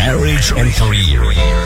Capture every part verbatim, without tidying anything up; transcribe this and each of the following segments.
Marriage and Career.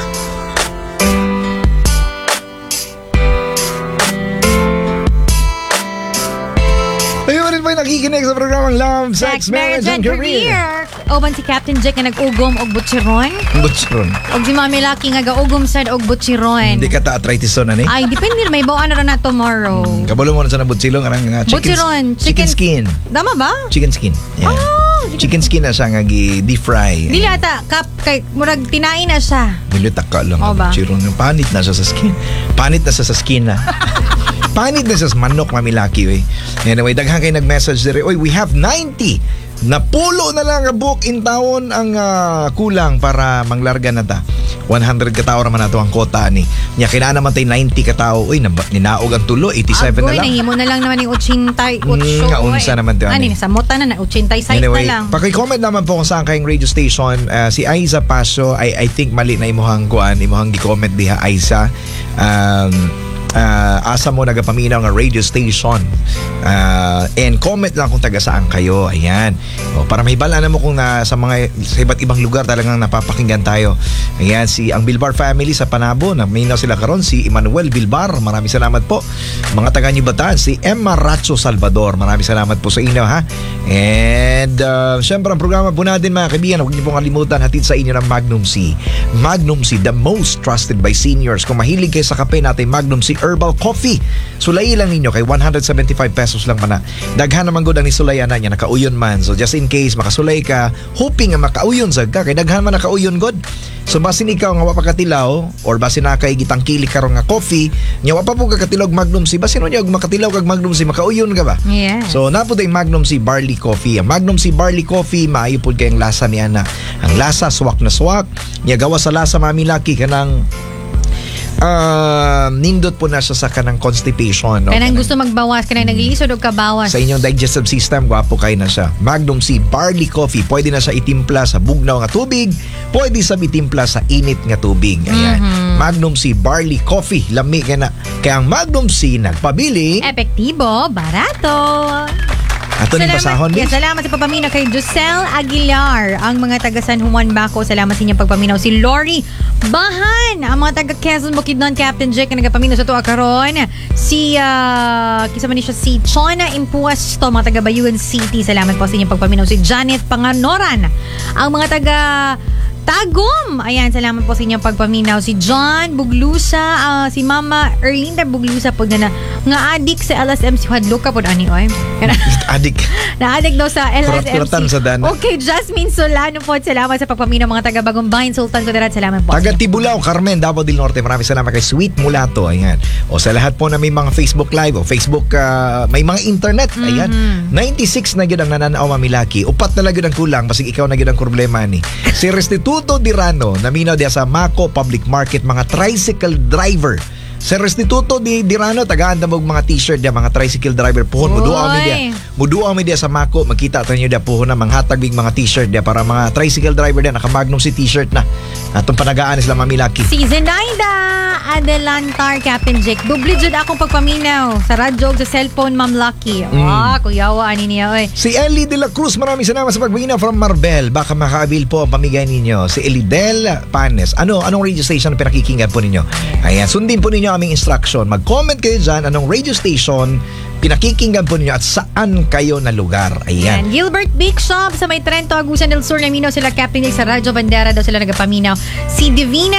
Ayun rin ba'y nakikinig sa programang Love, Sex, Marriage, and Career? Oban si Captain Jack na nag-ugom og butchiron. Butchiron. Og si Mami Lucky nga ga-ugom sad og butchiron. Hindi ka ta-arthritis na ni? Ay, depende may bawaan na rin na tomorrow. Hmm, kabalo mo na sa nabutsilong karang uh, chicken, Butchiron, chicken, chicken- skin. Dama ba? Chicken skin. Yeah. Oh, chicken skin na siya nga gi-deep fry. Dili ata kap kay murag tinain na siya. Militak ka lang. O ba? Butchiron. Panit na siya sa skin. Panit na siya sa skin na. Panit na siya sa manok, Mami Lucky. Eh. Anyway, daghan kayo nag-message dire. Oy, we have ninety. Napulo na lang book in town ang uh, kulang para manglarga na ta. one hundred ka tao naman nato ang kota ni. Nya kina naman tay ninety ka tao. Uy, ninaog ang tulo, eighty-seven Agoy, na lang. nahimo na lang naman yung eighty-eight. Mm, nga unsa naman to, Ani, ani. sa mota na na eighty-six Anyway, na lang. paki-comment naman po kung saan kayong radio station. Uh, si Aiza Paso, I, I think mali na imuhang kuan, imuhang gi-comment diha Aiza. Um, uh, asa mo nagapaminaw nga radio station. Uh, and comment lang kung taga saan kayo. Ayan. O, para mahibala na mo kung uh, sa mga sa iba't ibang lugar talagang napapakinggan tayo. Ayan, si ang Bilbar family sa Panabo, naminaw sila karon, si Emmanuel Bilbar, maraming salamat po. Mga taga Bataan, si Emma Racho Salvador, maraming salamat po sa inyo, ha. And uh, syempre ang programa po natin, mga kaibigan, huwag niyo pong kalimutan, hatid sa inyo ng Magnum Sea. Magnum Sea, the most trusted by seniors. Kung mahilig kayo sa kape natin, Magnum Sea Herbal Coffee, sulayi lang ninyo kay one hundred seventy-five pesos lang man na. Daghan naman gud ang nisulayan na niya, nakauyon man. So just in case makasulay ka, hoping nga makauyon sad ka, kay daghan man nakauyon god. So basin ikaw nga wa pa katilaw or basin na kay gitangkili karon nga coffee, nya wa pa po katilaw Magnum Sea, basin niya og makatilaw kag Magnum Sea, makauyon ka ba? Yeah. So napo tay Magnum Sea Barley Coffee. Ang Magnum Sea Barley Coffee maayo pud kay ang lasa niya na. Ang lasa swak na swak. Nya gawa sa lasa, Mami Lucky, kanang Uh, nindot po na siya sa kanang constipation. No? Kanang gusto magbawas, kanang nagilisod o kabawas. Sa inyong digestive system, gwapo kayo na siya. Magnum Sea Barley Coffee, pwede na siya itimpla sa bugnaw nga tubig, pwede sa itimpla sa init nga tubig. Ayan. Mm-hmm. Magnum Sea Barley Coffee, lami ka na. Kaya ang Magnum Sea nagpabili, epektibo, barato. ato ni pasahon, yeah, salamat sa pagpaminaw kay Josel Aguilar, ang mga taga San Juan Baco. Salamat sa inyong pagpaminaw. Si Lori Bahan, ang mga taga Quezon Bukidnon, Captain Jack na nagapaminaw sa tuwa karon. Si uh, kisama ni siya si Chona Impuesto, mga taga Bayugan City. Salamat po sa inyong pagpaminaw. Si Janet Panganoran, ang mga taga Tagum. Ayan, salamat po sa inyong pagpaminaw. Si John Buglusa, uh, si Mama Erlinda Buglusa po na nga adik sa L S M C. Hadlok ka po, ani, oy. adik. Na-adik daw sa L S M C. Kurat-kuratan sa dana. Okay, Jasmine Solano po. Salamat sa pagpaminaw, mga taga Bagong Bayan, Sultan Kudarat. Salamat po. Taga Tibulao, Carmen, Davao del Norte. Maraming salamat kay Sweet Mulato. Ayan. O sa lahat po na may mga Facebook Live o Facebook, uh, may mga internet. Ayan. Mm-hmm. ninety-six na yun ang nananaw, Mami Lucky. Upat na lang yun ang kulang. Basig ikaw na yun ang problema ni. Si Restituto Dirano, naminaw diya sa Mako Public Market, mga tricycle driver. Sa Restituto di Dirano, tagaan mo mga t-shirt diya, mga tricycle driver. Puhon, muduaw mi diya. Muduaw mi diya sa Mako. Magkita tayo diya, puhon na manghatag big mga t-shirt diya para mga tricycle driver diya, naka-Magnum si t-shirt na. Atong panagaan sila, Mami Lucky. Si Zenaida Adelantar, Captain Jake. Dubli jud akong pagpaminaw sa radyo sa cellphone, Ma'am Lucky. Mm. Ah, kuyawa ani niya, oy. Si Ellie de la Cruz, maraming salamat sa pagpaminaw from Marbel. Baka makaabil po ang pamigay ninyo. Si Elidel Panes. Ano, anong radio station na pinakikinggan po ninyo? Ayan, sundin po ninyo aming instruction. Mag-comment kayo dyan anong radio station pinakikinggan po ninyo at saan kayo na lugar. Ayan. And Gilbert Big Shop sa may Trento, Agusan del Sur, namino sila Captain Jake sa Radyo Bandera, daw sila nagapaminaw. Si Divina